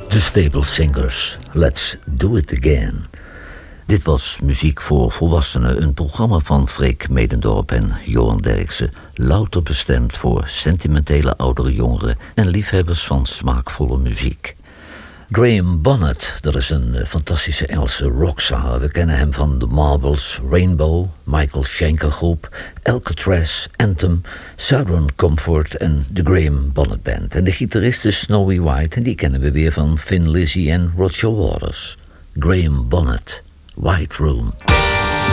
The Staple Singers, Let's Do It Again. Dit was Muziek voor Volwassenen, een programma van Freek Medendorp en Johan Derksen, louter bestemd voor sentimentele oudere jongeren en liefhebbers van smaakvolle muziek. Graham Bonnet, dat is een fantastische Engelse rockzanger. We kennen hem van The Marbles, Rainbow, Michael Schenker Groep, Alcatraz, Anthem, Southern Comfort en de Graham Bonnet Band. En de gitarist is Snowy White en die kennen we weer van Thin Lizzy en Roger Waters. Graham Bonnet, White Room.